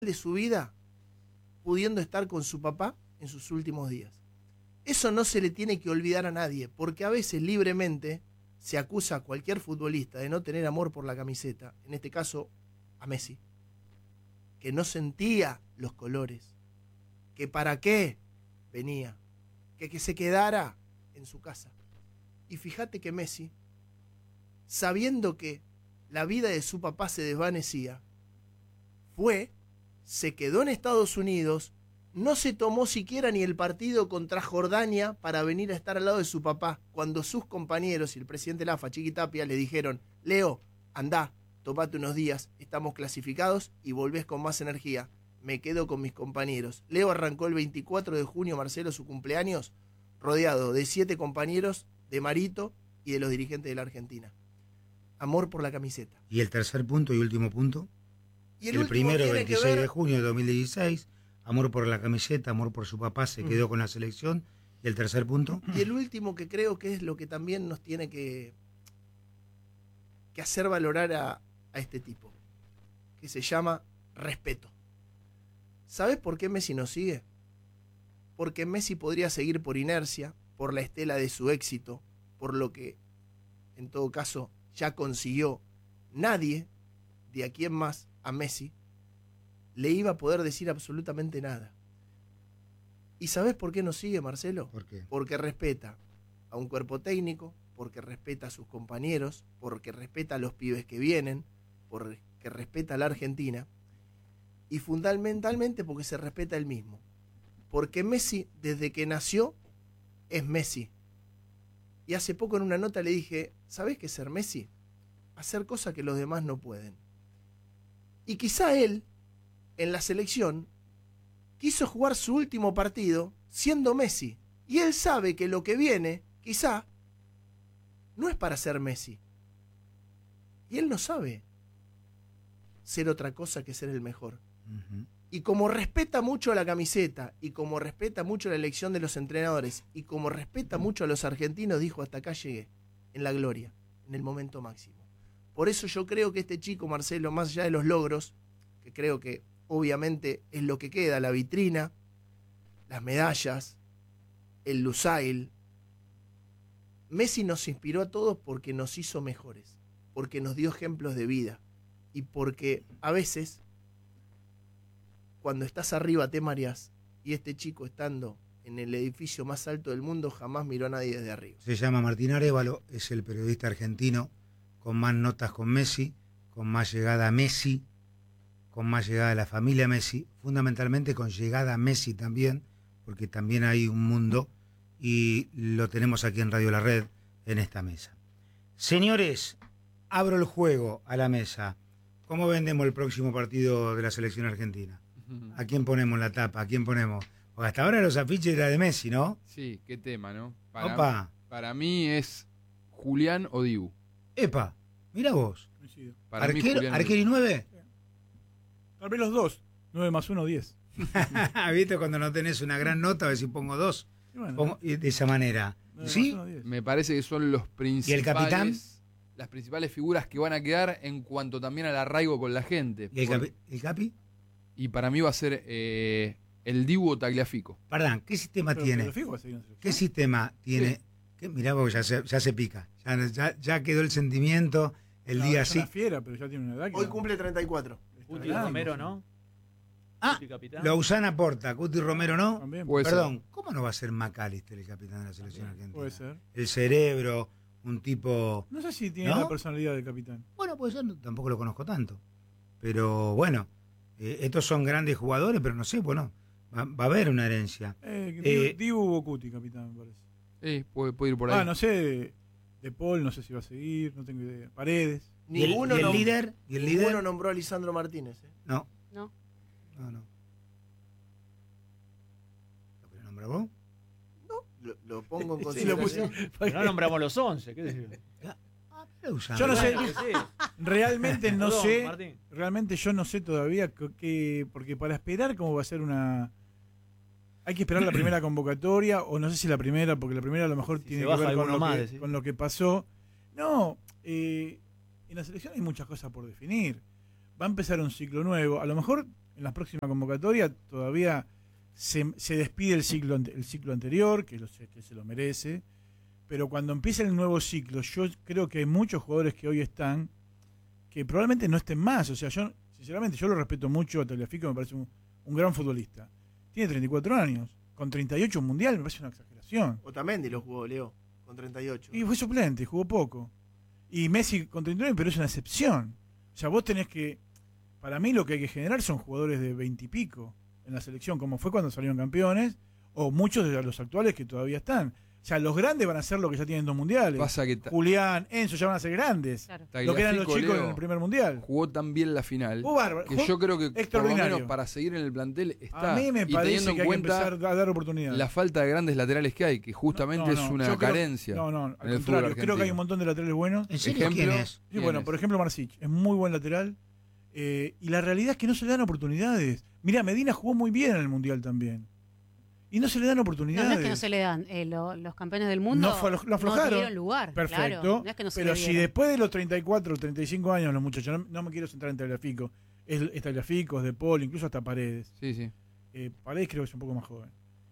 de su vida pudiendo estar con su papá en sus últimos días. Eso no se le tiene que olvidar a nadie, porque a veces libremente se acusa a cualquier futbolista de no tener amor por la camiseta, en este caso a Messi, que no sentía los colores, que para qué venía, que se quedara en su casa. Y fíjate que Messi, sabiendo que la vida de su papá se desvanecía, se quedó en Estados Unidos, no se tomó siquiera ni el partido contra Jordania para venir a estar al lado de su papá, cuando sus compañeros y el presidente de la AFA, Chiqui Tapia, le dijeron: Leo, andá, tomate unos días, estamos clasificados y volvés con más energía. Me quedo con mis compañeros. Leo arrancó el 24 de junio, Marcelo, su cumpleaños, rodeado de 7 compañeros, de Marito y de los dirigentes de la Argentina. Amor por la camiseta. ¿Y el tercer punto y último punto? Y el primero, 26 de junio de 2016, amor por la camiseta, amor por su papá, se quedó con la selección. ¿Y el tercer punto? Y el último, que creo que es lo que también nos tiene que hacer valorar a este tipo, que se llama respeto. ¿Sabes por qué Messi no sigue? Porque Messi podría seguir por inercia, por la estela de su éxito, por lo que, en todo caso, ya consiguió. Nadie, de aquí en más, a Messi, le iba a poder decir absolutamente nada. ¿Y sabes por qué no sigue, Marcelo? ¿Por qué? Porque respeta a un cuerpo técnico, porque respeta a sus compañeros, porque respeta a los pibes que vienen, porque respeta a la Argentina, y fundamentalmente porque se respeta él mismo. Porque Messi, desde que nació, es Messi. Y hace poco en una nota le dije: ¿sabés qué es ser Messi? Hacer cosas que los demás no pueden. Y quizá él, en la selección, quiso jugar su último partido siendo Messi. Y él sabe que lo que viene, quizá, no es para ser Messi. Y él no sabe ser otra cosa que ser el mejor. Uh-huh. Y como respeta mucho la camiseta, y como respeta mucho la elección de los entrenadores, y como respeta mucho a los argentinos, dijo: hasta acá llegué, en la gloria, en el momento máximo. Por eso yo creo que este chico, Marcelo, más allá de los logros, que creo que obviamente es lo que queda, la vitrina, las medallas, el Lusail, Messi nos inspiró a todos porque nos hizo mejores, porque nos dio ejemplos de vida, y porque a veces, cuando estás arriba te mareás, y este chico, estando en el edificio más alto del mundo, jamás miró a nadie desde arriba. Se llama Martín Arévalo, es el periodista argentino con más notas con Messi, con más llegada a Messi, con más llegada a la familia Messi, fundamentalmente con llegada a Messi también, porque también hay un mundo, y lo tenemos aquí en Radio La Red, en esta mesa. Señores, abro el juego a la mesa. ¿Cómo vendemos el próximo partido de la selección argentina? ¿A quién ponemos la tapa? ¿A quién ponemos? Porque hasta ahora los afiches era de Messi, ¿no? Sí, qué tema, ¿no? Para mí es Julián o Dibu. Epa, mira vos. Para mí, ¿Arquero y 9? Tal vez los dos. 9 más 1, 10. ¿Viste? Cuando no tenés una gran nota, a ver si pongo 2. Bueno, de esa manera. ¿Sí? 1, me parece que son los principales. ¿Y el capitán? Las principales figuras que van a quedar en cuanto también al arraigo con la gente. ¿Y el capi? Y para mí va a ser el Dibu o Tagliafico. Perdón, ¿qué sistema tiene? ¿Qué sistema tiene? Sí. Mirá, vos ya se pica. Ya quedó el sentimiento. El día así. Fiera, pero ya tiene una edad que hoy cumple 34. Cuti Romero, ¿no? Lo Usana Porta, Cuti Romero, ¿no? También. Perdón, ¿cómo no va a ser McAllister el capitán de la selección argentina? Puede ser. El cerebro, un tipo... No sé si tiene la personalidad del capitán. Bueno, puede ser, tampoco lo conozco tanto. Pero bueno, estos son grandes jugadores, pero no sé, bueno, va a haber una herencia. Dibu o Cuti, capitán, me parece. Puede ir por ahí. No sé, De Paul, no sé si va a seguir, no tengo idea. Paredes. Ninguno ¿Y el líder? Ninguno nombró a Lisandro Martínez. No. No. ¿Lo que nombra vos? No, lo pongo en consideración. No nombramos los 11, ¿qué decir? Yo no sé, realmente no sé, Martín. Realmente yo no sé todavía porque para esperar cómo va a ser hay que esperar la primera convocatoria, o no sé si la primera, porque la primera a lo mejor tiene que ver con lo que pasó. No, en la selección hay muchas cosas por definir. Va a empezar un ciclo nuevo, a lo mejor en la próxima convocatoria todavía se despide el ciclo anterior, que se lo merece, pero cuando empiece el nuevo ciclo, yo creo que hay muchos jugadores que hoy están que probablemente no estén más. O sea, yo sinceramente yo lo respeto mucho a Tagliafico, me parece un gran futbolista. Tiene 34 años, con 38 un mundial, me parece una exageración. Otamendi lo jugó, Leo, con 38. Y fue suplente, jugó poco. Y Messi con 39, pero es una excepción. O sea, vos tenés que... Para mí lo que hay que generar son jugadores de 20 y pico en la selección, como fue cuando salieron campeones, o muchos de los actuales que todavía están. O sea, los grandes van a ser lo que ya tienen 2 mundiales. Pasa que Julián, Enzo ya van a ser grandes. Claro. Lo que eran los chicos Leo, en el primer mundial. jugó tan bien la final Bárbaro, que yo creo que por lo extraordinario. menos para seguir en el plantel está. A mí me y parece teniendo que en hay que cuenta empezar a dar oportunidades. la falta de grandes laterales que hay, que justamente es una yo creo- carencia. No, en al el fútbol contrario, creo que hay argentino. un montón de laterales buenos. ¿En serio Ejemplo, quién es? Sí, ¿Quién bueno, es? por ejemplo, Marsic es muy buen lateral. Y la realidad es que no se le dan oportunidades. Mirá, Medina jugó muy bien en el Mundial también. Y no se le dan No, oportunidades. no es que no se le dan. Los campeones del mundo No lo aflojaron. no dieron lugar. Perfecto. Claro. No es que no se pero le si dieron. después de los 34 o 35 años los muchachos, no me quiero centrar en Tagliafico, es Tagliafico, es De Paul, incluso hasta Paredes. Sí, sí. Paredes creo que es un poco más joven.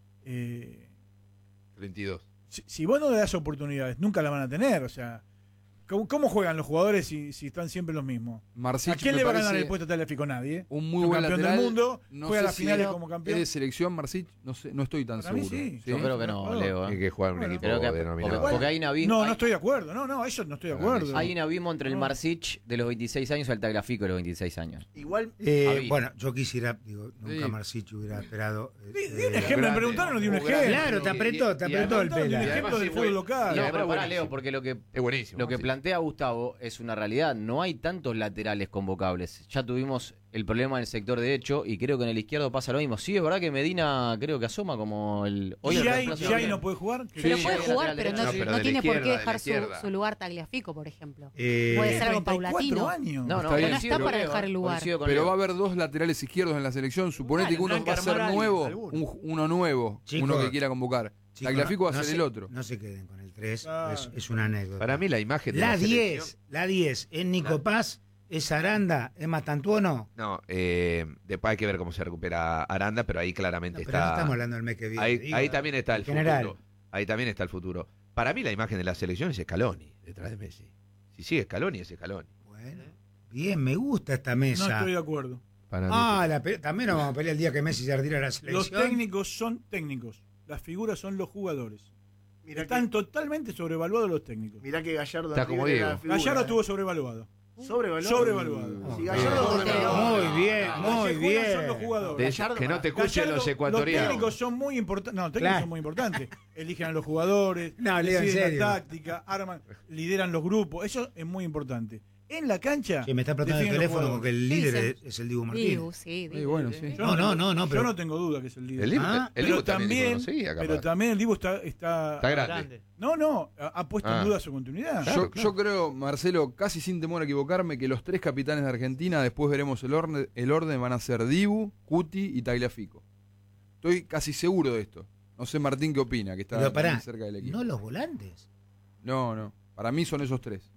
32. Si vos no le das oportunidades, nunca la van a tener. O sea, ¿cómo juegan los jugadores si están siempre los mismos? Marsic ¿A quién me le va a ganar parece el puesto a Tagliafico? Nadie. un muy Es buen campeón lateral. del mundo, No juega sé las si finales era- como campeón. ¿Es de selección Marsic? No sé, no estoy tan Para mí seguro. sí. Yo creo que no, Leo. Hay que jugar en un Bueno, equipo Creo que denominado. porque hay un abismo. No estoy de acuerdo. No, eso no estoy de acuerdo. Hay un abismo entre el No. Marsic de los 26 años y el Tagliafico de los 26 años. Igual, Abismo. Bueno, yo quisiera, nunca Sí. Marsic hubiera esperado. Di un ejemplo, me preguntaron, di un ejemplo. Claro, te apretó el Me preguntaron, di un pela. ejemplo del fútbol local. No, además pero pará, buenísimo. Leo, porque lo que Es buenísimo. Lo que sí. plantea Gustavo es una realidad. No hay tantos laterales convocables. Ya tuvimos el problema en el sector derecho y creo que en el izquierdo pasa lo mismo. Sí, es verdad que Medina creo que asoma como el... Hoy el reemplazo ¿Giai de- no puede jugar? Pero Sí, puede sí, jugar, lateral pero derecho. no, No, pero no de la tiene por izquierda, qué de la dejar su izquierda. lugar Tagliafico, por ejemplo. Eh, Puede ser algo 34 paulatino. años. No, Está bien, no está pero- para dejar el lugar. Coincido con Pero Leo. va a haber 2 laterales izquierdos en la selección. Suponete que uno tendrán que va a ser armar nuevo, alguno. uno nuevo, Chicos, uno que quiera convocar. chicos, Tagliafico va a no ser se- el otro. No se queden con el 3, Claro. es una anécdota. Para mí la imagen de La la 10, selección... es Nico Paz, es Aranda, es Matantuono. No, después hay que ver cómo se recupera Aranda, pero ahí claramente Pero no está... estamos hablando del mes que viene. Ahí, digo, ahí también está el en general. futuro. Ahí también está el futuro. Para mí la imagen de la selección es Scaloni, detrás de Messi. Si sigue Scaloni, es Scaloni. Bueno, bien, me gusta esta No mesa. estoy de acuerdo. Para mí. También nos vamos a pelear el día que Messi se retira de la Los selección. técnicos son técnicos. Las figuras son los jugadores. mirá Están que, totalmente sobrevaluados los técnicos. mirá que Gallardo Está en como River era Diego. la figura, Gallardo estuvo sobrevaluado. sobrevaluado. Sobrevaluado. Si Gallardo Muy bien. Muy bien, Los muy que juegan bien. son los jugadores. Que no te escuchen Gallardo, los ecuatorianos. Los técnicos son muy importantes. No, los técnicos Claro. son muy importantes. Eligen a los jugadores, No, Leo, en deciden serio. la táctica, arman, lideran los grupos. Eso es muy importante. En la cancha. Sí, me está explotando el definen los teléfono porque jugadores. el ¿Qué líder dicen? es el Dibu Martínez. Dibu, sí. Dibu. bueno, sí. Yo No, pero- Yo no tengo duda que es el líder. El Dibu, Ah, el Dibu pero también dijo que también, no seguía, capaz. pero también el Dibu está Está grande. No, ha puesto Ah. en duda su continuidad. Yo creo, Marcelo, casi sin temor a equivocarme, que los 3 capitanes de Argentina, después veremos el orden van a ser Dibu, Cuti y Tagliafico. Estoy casi seguro de esto. No sé, Martín, qué opina, que está Pero pará, muy cerca del equipo. no los volantes. No. Para mí son esos 3.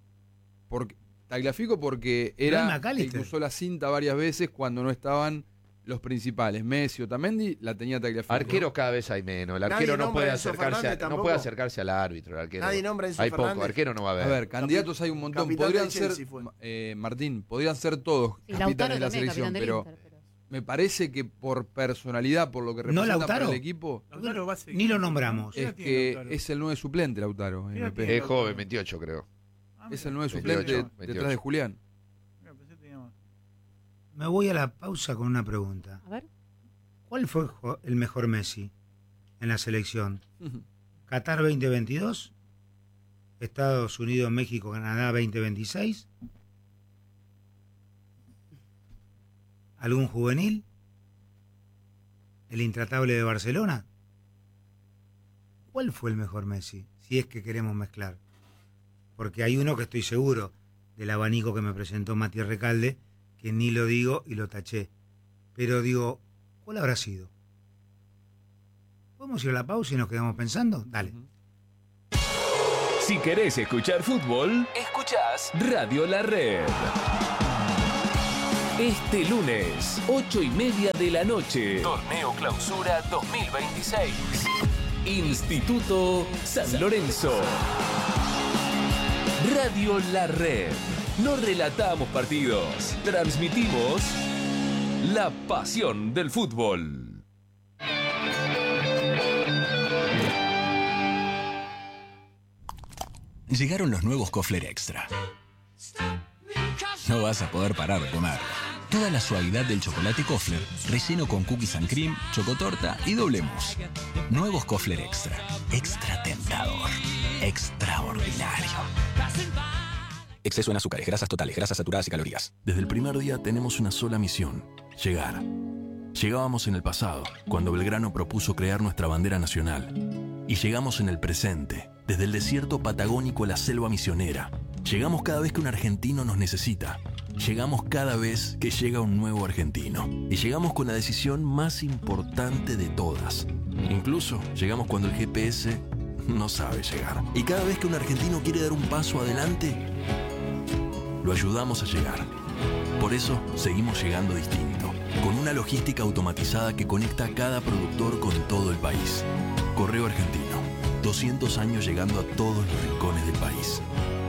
Porque Tagliafico porque Pero es era el McAllister. que usó la cinta varias veces cuando no estaban los principales. Messi o Otamendi la tenía Tagliafico. Arqueros cada vez hay menos. El Nadie arquero no nombra puede a Enzo acercarse Fernández no tampoco. puede acercarse al árbitro. El arquero. Nadie nombra a Enzo Hay poco, Fernández. arquero no va a haber. A ver, candidatos hay un montón. capitán Podrían del ser, Chelsea fue. Martín, podrían ser todos Sí, capitanes Lautaro de la también, selección, capitán del pero Inter, pero- me parece que por personalidad, por lo que ¿No representa para Lautaro? el equipo, Lautaro va a seguir. Ni lo nombramos. ¿Qué edad es tiene que Lautaro? es el 9 suplente Lautaro. ¿Qué edad MP. tiene? Es joven, 28 creo. Ah, Es mira. el 9 28, suplente 28. detrás de Julián. Mira, pensé que tenía más. Me voy a la pausa con una pregunta. A ver. ¿Cuál fue el mejor Messi en la selección? ¿Qatar 2022? ¿Estados Unidos, México, Canadá 2026? ¿Algún juvenil? ¿El intratable de Barcelona? ¿Cuál fue el mejor Messi? Si es que queremos mezclar. Porque hay uno que estoy seguro, del abanico que me presentó Matías Recalde, que ni lo digo y lo taché. Pero digo, ¿cuál habrá sido? ¿Podemos ir a la pausa y nos quedamos pensando? Dale. Si querés escuchar fútbol, escuchás Radio La Red. Este lunes, 8:30 de la noche. Torneo Clausura 2026. Instituto San Lorenzo. Radio La Red. No relatamos partidos, transmitimos la pasión del fútbol. Llegaron los nuevos Kofler Extra. No vas a poder parar de comer. Toda la suavidad del chocolate Kofler, relleno con cookies and cream, chocotorta y doble mousse. Nuevos Kofler Extra. Extra tentador. Extraordinario. Exceso en azúcares, grasas totales, grasas saturadas y calorías. Desde el primer día tenemos una sola misión: llegar. Llegábamos en el pasado, cuando Belgrano propuso crear nuestra bandera nacional. Y llegamos en el presente, desde el desierto patagónico a la selva misionera. Llegamos cada vez que un argentino nos necesita. Llegamos cada vez que llega un nuevo argentino. Y llegamos con la decisión más importante de todas. Incluso llegamos cuando el GPS no sabe llegar. Y cada vez que un argentino quiere dar un paso adelante, lo ayudamos a llegar. Por eso seguimos llegando distinto, con una logística automatizada que conecta a cada productor con todo el país. Correo Argentino, 200 años llegando a todos los rincones del país.